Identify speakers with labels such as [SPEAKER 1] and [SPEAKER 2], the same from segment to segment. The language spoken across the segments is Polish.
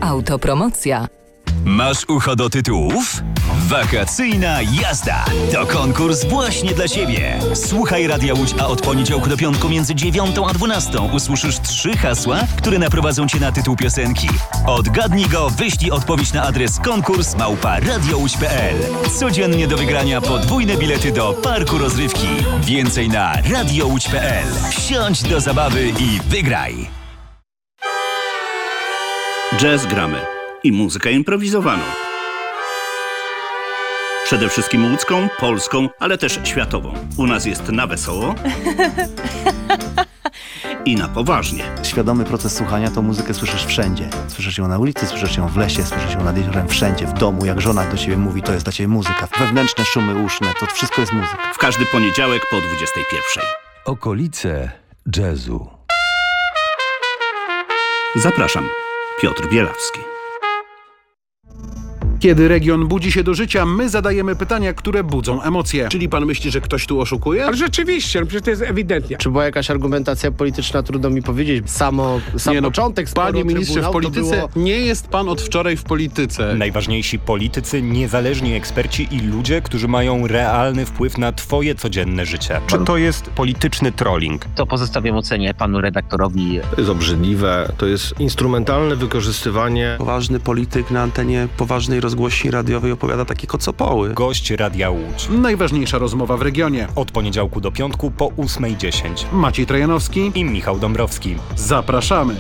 [SPEAKER 1] Autopromocja.
[SPEAKER 2] Masz ucho do tytułów? Wakacyjna jazda to konkurs właśnie dla Ciebie. Słuchaj Radia Łódź, a od poniedziałku do piątku między 9 a 12 usłyszysz 3 hasła, które naprowadzą Cię na tytuł piosenki. Odgadnij go, wyślij odpowiedź na adres konkurs@radiołódź.pl. Codziennie do wygrania podwójne bilety do parku rozrywki. Więcej na radiołódź.pl. Wsiądź do zabawy i wygraj.
[SPEAKER 3] Jazz gramy i muzykę improwizowaną. Przede wszystkim łódzką, polską, ale też światową. U nas jest na wesoło i na poważnie.
[SPEAKER 4] Świadomy proces słuchania to muzykę słyszysz wszędzie. Słyszysz ją na ulicy, słyszysz ją w lesie, słyszysz ją nad jeziorem, wszędzie, w domu. Jak żona do ciebie mówi, to jest dla ciebie muzyka. Wewnętrzne szumy uszne, to wszystko jest muzyka.
[SPEAKER 3] W każdy poniedziałek po 21:00.
[SPEAKER 5] Okolice jazzu.
[SPEAKER 3] Zapraszam, Piotr Bielawski.
[SPEAKER 6] Kiedy region budzi się do życia, my zadajemy pytania, które budzą emocje.
[SPEAKER 7] Czyli pan myśli, że ktoś tu oszukuje?
[SPEAKER 8] Ale rzeczywiście, przecież to jest ewidentnie.
[SPEAKER 9] Czy była jakaś argumentacja polityczna, trudno mi powiedzieć. Sam początek sporu
[SPEAKER 7] Panie ministrze, w polityce
[SPEAKER 9] było...
[SPEAKER 7] nie jest pan od wczoraj w polityce.
[SPEAKER 10] Najważniejsi politycy, niezależni eksperci i ludzie, którzy mają realny wpływ na twoje codzienne życie. Czy to jest polityczny trolling?
[SPEAKER 11] To pozostawiam ocenie panu redaktorowi.
[SPEAKER 7] To jest obrzydliwe, to jest instrumentalne wykorzystywanie.
[SPEAKER 12] Poważny polityk na antenie poważnej rozgłośni radiowej opowiada takie kocopoły.
[SPEAKER 10] Gość Radia Łódź.
[SPEAKER 6] Najważniejsza rozmowa w regionie.
[SPEAKER 10] Od poniedziałku do piątku po 8:10.
[SPEAKER 6] Maciej Trojanowski
[SPEAKER 10] i Michał Dąbrowski.
[SPEAKER 6] Zapraszamy.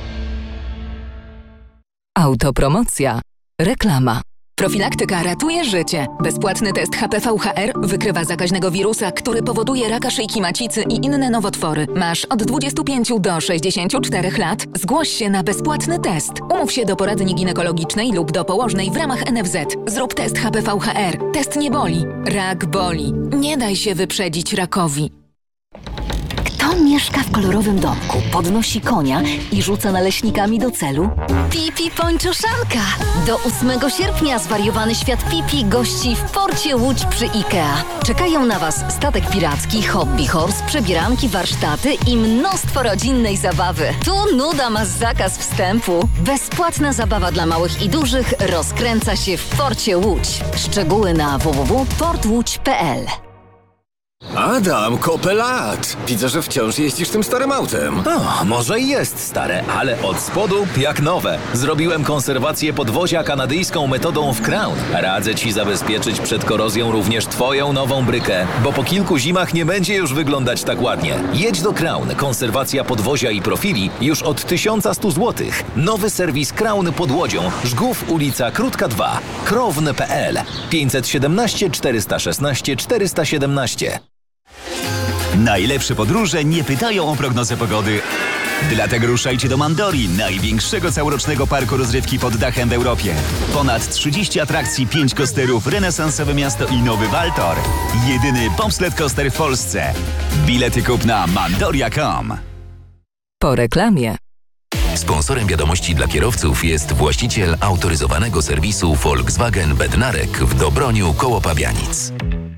[SPEAKER 1] Autopromocja. Reklama.
[SPEAKER 13] Profilaktyka ratuje życie. Bezpłatny test HPV-HR wykrywa zakaźnego wirusa, który powoduje raka szyjki macicy i inne nowotwory. Masz od 25 do 64 lat? Zgłoś się na bezpłatny test. Umów się do poradni ginekologicznej lub do położnej w ramach NFZ. Zrób test HPV-HR. Test nie boli. Rak boli. Nie daj się wyprzedzić rakowi.
[SPEAKER 14] Kto mieszka w kolorowym domku, podnosi konia i rzuca naleśnikami do celu? Pipi Pończoszanka! Do 8 sierpnia zwariowany świat Pipi gości w porcie Łódź przy IKEA. Czekają na Was statek piracki, hobby horse, przebieranki, warsztaty i mnóstwo rodzinnej zabawy. Tu nuda ma zakaz wstępu. Bezpłatna zabawa dla małych i dużych rozkręca się w porcie Łódź. Szczegóły na www.portłódź.pl.
[SPEAKER 15] Adam, kopę lat! Widzę, że wciąż jeździsz tym starym autem.
[SPEAKER 16] O, może i jest stare, ale od spodu jak nowe. Zrobiłem konserwację podwozia kanadyjską metodą w Crown. Radzę Ci zabezpieczyć przed korozją również Twoją nową brykę, bo po kilku zimach nie będzie już wyglądać tak ładnie. Jedź do Crown. Konserwacja podwozia i profili już od 1100 zł. Nowy serwis Crown pod Łodzią. Żgów, ulica Krótka 2. Krown.pl 517 416 417.
[SPEAKER 2] Najlepsze podróże nie pytają o prognozę pogody. Dlatego ruszajcie do Mandori, największego całorocznego parku rozrywki pod dachem w Europie. Ponad 30 atrakcji, 5 coasterów, renesansowe miasto i nowy Waltor. Jedyny bobsled coaster w Polsce. Bilety kup na mandoria.com.
[SPEAKER 1] Po reklamie.
[SPEAKER 17] Sponsorem wiadomości dla kierowców jest właściciel autoryzowanego serwisu Volkswagen Bednarek w Dobroniu koło Pabianic.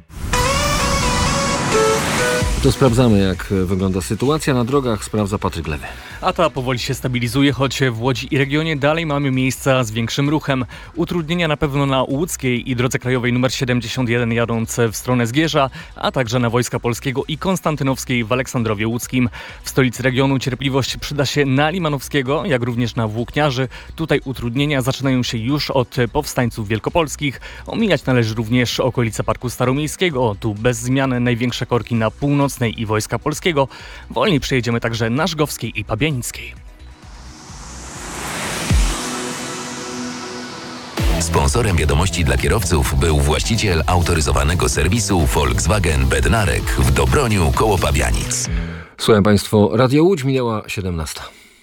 [SPEAKER 18] To sprawdzamy, jak wygląda sytuacja na drogach. Sprawdza Patryk Lewy.
[SPEAKER 19] A ta powoli się stabilizuje, choć w Łodzi i regionie dalej mamy miejsca z większym ruchem. Utrudnienia na pewno na łódzkiej i drodze krajowej nr 71 jadąc w stronę Zgierza, a także na Wojska Polskiego i Konstantynowskiej w Aleksandrowie Łódzkim. W stolicy regionu cierpliwość przyda się na Limanowskiego, jak również na Włókniarzy. Tutaj utrudnienia zaczynają się już od powstańców wielkopolskich. Omijać należy również okolice Parku Staromiejskiego. Tu bez zmian największe korki na Północnej i Wojska Polskiego. Wolniej przejedziemy także na Żgowskiej i Pabianickiej.
[SPEAKER 17] Sponsorem wiadomości dla kierowców był właściciel autoryzowanego serwisu Volkswagen Bednarek w Dobroniu koło Pabianic.
[SPEAKER 18] Słuchaj Państwo, Radio Łódź minęła 17.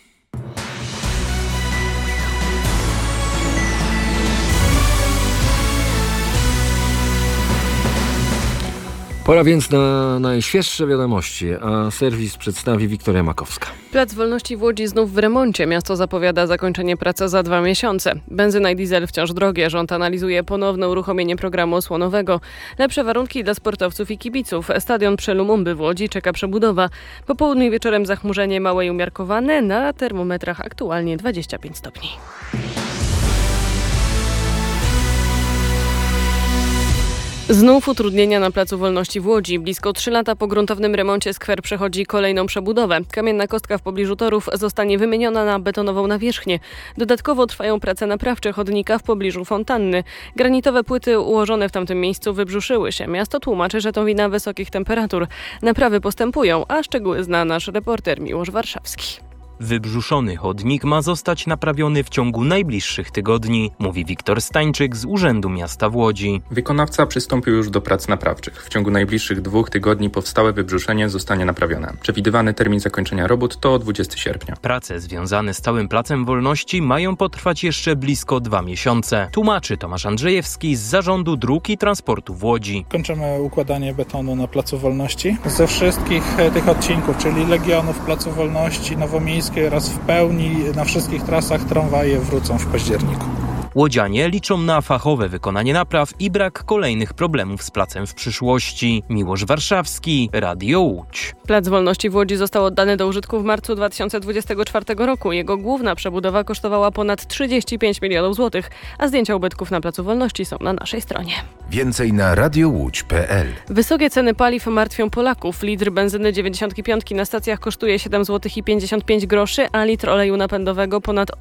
[SPEAKER 18] Pora więc na najświeższe wiadomości, a serwis przedstawi Wiktoria Makowska.
[SPEAKER 20] Plac Wolności w Łodzi znów w remoncie. Miasto zapowiada zakończenie pracy za 2 miesiące. Benzyna i diesel wciąż drogie. Rząd analizuje ponowne uruchomienie programu osłonowego. Lepsze warunki dla sportowców i kibiców. Stadion przy Lumumby w Łodzi czeka przebudowa. Po południu i wieczorem zachmurzenie małe i umiarkowane. Na termometrach aktualnie 25 stopni. Znów utrudnienia na Placu Wolności w Łodzi. Blisko 3 lata po gruntownym remoncie skwer przechodzi kolejną przebudowę. Kamienna kostka w pobliżu torów zostanie wymieniona na betonową nawierzchnię. Dodatkowo trwają prace naprawcze chodnika w pobliżu fontanny. Granitowe płyty ułożone w tamtym miejscu wybrzuszyły się. Miasto tłumaczy, że to wina wysokich temperatur. Naprawy postępują, a szczegóły zna nasz reporter Miłosz Warszawski.
[SPEAKER 21] Wybrzuszony chodnik ma zostać naprawiony w ciągu najbliższych tygodni, mówi Wiktor Stańczyk z Urzędu Miasta w Łodzi.
[SPEAKER 22] Wykonawca przystąpił już do prac naprawczych. W ciągu najbliższych 2 tygodni powstałe wybrzuszenie zostanie naprawione. Przewidywany termin zakończenia robót to 20 sierpnia.
[SPEAKER 21] Prace związane z całym Placem Wolności mają potrwać jeszcze blisko 2 miesiące. Tłumaczy Tomasz Andrzejewski z Zarządu Dróg i Transportu w Łodzi.
[SPEAKER 23] Kończymy układanie betonu na Placu Wolności. Ze wszystkich tych odcinków, czyli Legionów, Placu Wolności, Nowomiejskiej oraz w pełni na wszystkich trasach tramwaje wrócą w październiku.
[SPEAKER 21] Łodzianie liczą na fachowe wykonanie napraw i brak kolejnych problemów z placem w przyszłości. Miłosz Warszawski, Radio Łódź.
[SPEAKER 20] Plac Wolności w Łodzi został oddany do użytku w marcu 2024 roku. Jego główna przebudowa kosztowała ponad 35 milionów złotych, a zdjęcia ubytków na Placu Wolności są na naszej stronie.
[SPEAKER 17] Więcej na radiołódź.pl.
[SPEAKER 20] Wysokie ceny paliw martwią Polaków. Litr benzyny 95 na stacjach kosztuje 7,55 zł, a litr oleju napędowego ponad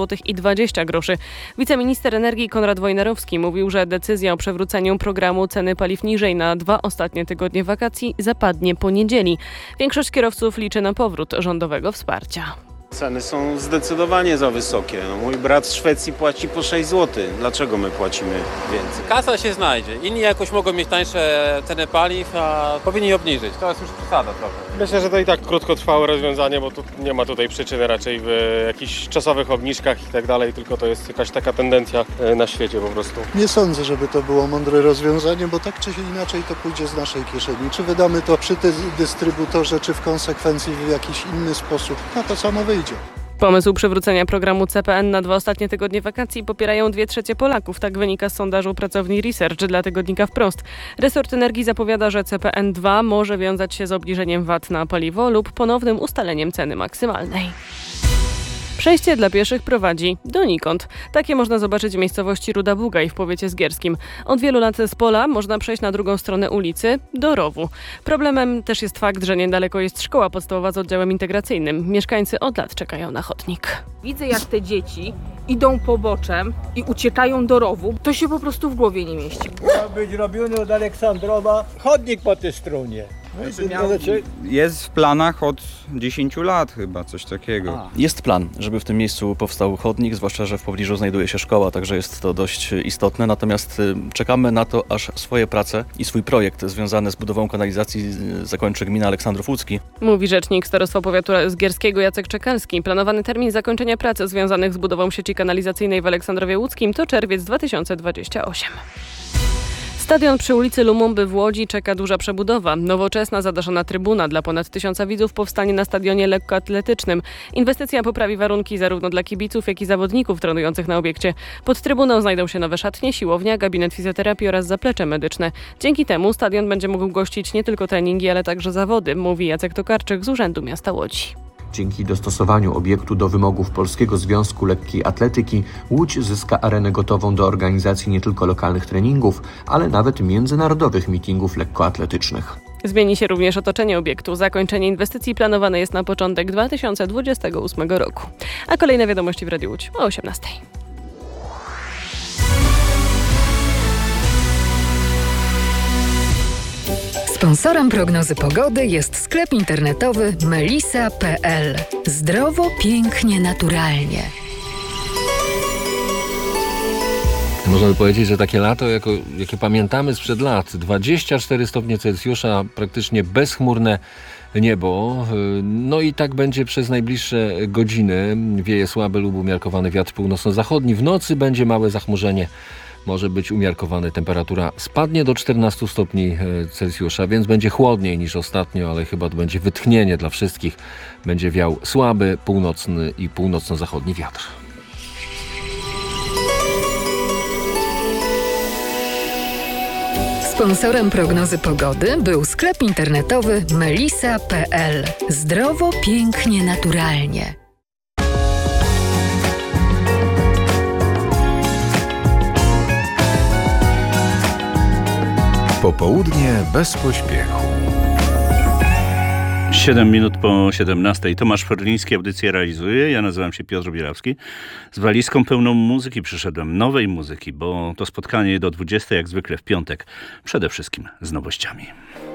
[SPEAKER 20] 8,20 zł. Wiceminister energii Konrad Wojnarowski mówił, że decyzja o przewróceniu programu ceny paliw niżej na 2 ostatnie tygodnie wakacji zapadnie po niedzieli. Większość kierowców liczy na powrót rządowego wsparcia.
[SPEAKER 24] Ceny są zdecydowanie za wysokie. Mój brat z Szwecji płaci po 6 zł. Dlaczego my płacimy więcej?
[SPEAKER 25] Kasa się znajdzie. Inni jakoś mogą mieć tańsze ceny paliw, a powinni obniżyć. To jest już przesada trochę.
[SPEAKER 26] Myślę, że to i tak krótkotrwałe rozwiązanie, bo tu nie ma tutaj przyczyny raczej w jakichś czasowych obniżkach i tak dalej, tylko to jest jakaś taka tendencja na świecie po prostu.
[SPEAKER 27] Nie sądzę, żeby to było mądre rozwiązanie, bo tak czy inaczej to pójdzie z naszej kieszeni. Czy wydamy to przy dystrybutorze, czy w konsekwencji w jakiś inny sposób, no to samo wyjdzie.
[SPEAKER 20] Pomysł przywrócenia programu CPN na 2 ostatnie tygodnie wakacji popierają 2/3 Polaków. Tak wynika z sondażu pracowni Research dla tygodnika Wprost. Resort Energii zapowiada, że CPN 2 może wiązać się z obniżeniem VAT na paliwo lub ponownym ustaleniem ceny maksymalnej. Przejście dla pieszych prowadzi donikąd. Takie można zobaczyć w miejscowości Ruda Bugaj w powiecie zgierskim. Od wielu lat z pola można przejść na drugą stronę ulicy do rowu. Problemem też jest fakt, że niedaleko jest szkoła podstawowa z oddziałem integracyjnym. Mieszkańcy od lat czekają na chodnik.
[SPEAKER 28] Widzę, jak te dzieci idą poboczem i uciekają do rowu. To się po prostu w głowie nie mieści.
[SPEAKER 29] Ma być robiony od Aleksandrowa chodnik po tej stronie.
[SPEAKER 30] Jest w planach od 10 lat chyba, coś takiego.
[SPEAKER 31] Jest plan, żeby w tym miejscu powstał chodnik, zwłaszcza, że w pobliżu znajduje się szkoła, także jest to dość istotne. Natomiast czekamy na to, aż swoje prace i swój projekt związany z budową kanalizacji zakończy gmina Aleksandrów Łódzki.
[SPEAKER 20] Mówi rzecznik Starostwa Powiatu Zgierskiego Jacek Czekalski. Planowany termin zakończenia prac związanych z budową sieci kanalizacyjnej w Aleksandrowie Łódzkim to czerwiec 2028. Stadion przy ulicy Lumumby w Łodzi czeka duża przebudowa. Nowoczesna, zadaszona trybuna dla ponad 1000 widzów powstanie na stadionie lekkoatletycznym. Inwestycja poprawi warunki zarówno dla kibiców, jak i zawodników trenujących na obiekcie. Pod trybuną znajdą się nowe szatnie, siłownia, gabinet fizjoterapii oraz zaplecze medyczne. Dzięki temu stadion będzie mógł gościć nie tylko treningi, ale także zawody, mówi Jacek Tokarczyk z Urzędu Miasta Łodzi.
[SPEAKER 32] Dzięki dostosowaniu obiektu do wymogów Polskiego Związku Lekkiej Atletyki Łódź zyska arenę gotową do organizacji nie tylko lokalnych treningów, ale nawet międzynarodowych meetingów lekkoatletycznych.
[SPEAKER 20] Zmieni się również otoczenie obiektu. Zakończenie inwestycji planowane jest na początek 2028 roku. A kolejne wiadomości w Radiu Łódź o 18:00.
[SPEAKER 13] Sponsorem prognozy pogody jest sklep internetowy melisa.pl. Zdrowo, pięknie, naturalnie.
[SPEAKER 18] Można by powiedzieć, że takie lato, jakie pamiętamy sprzed lat, 24 stopnie Celsjusza, praktycznie bezchmurne niebo. No i tak będzie przez najbliższe godziny. Wieje słaby lub umiarkowany wiatr północno-zachodni. W nocy będzie małe zachmurzenie. Może być umiarkowane. Temperatura spadnie do 14 stopni Celsjusza, więc będzie chłodniej niż ostatnio, ale chyba to będzie wytchnienie dla wszystkich. Będzie wiał słaby, północny i północno-zachodni wiatr.
[SPEAKER 13] Sponsorem prognozy pogody był sklep internetowy melisa.pl. Zdrowo, pięknie, naturalnie.
[SPEAKER 3] Popołudnie bez pośpiechu.
[SPEAKER 4] 7 minut po 17. Tomasz Ferliński audycję realizuje. Ja nazywam się Piotr Bielawski. Z walizką pełną muzyki przyszedłem. Nowej muzyki, bo to spotkanie do 20 jak zwykle w piątek. Przede wszystkim z nowościami.